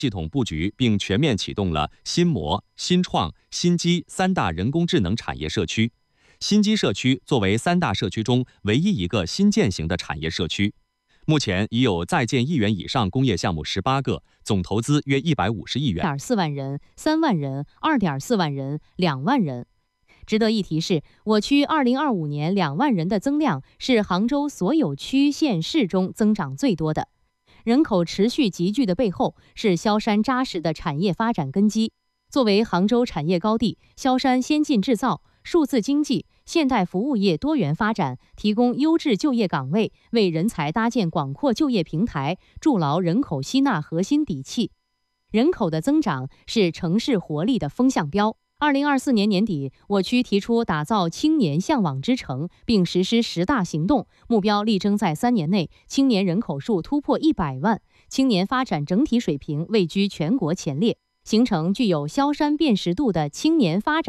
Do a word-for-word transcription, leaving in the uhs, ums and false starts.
系统布局，并全面启动了新模、新创、新基三大人工智能产业社区。新基社区作为三大社区中唯一一个新建型的产业社区，目前已有在建亿元以上工业项目十八个，总投资约一百五十亿元。 点四万人、三万人、二点四万人、两万人。值得一提是，我区二零二五年两万人的增量是杭州所有区县市中增长最多的。人口持续集聚的背后，是萧山扎实的产业发展根基。作为杭州产业高地，萧山先进制造、数字经济、现代服务业多元发展，提供优质就业岗位，为人才搭建广阔就业平台，筑牢人口吸纳核心底气。人口的增长是城市活力的风向标。二零二四年年底，我区提出打造青年向往之城，并实施十大行动，目标力争在三年内青年人口数突破一百万，青年发展整体水平位居全国前列，形成具有萧山辨识度的青年发展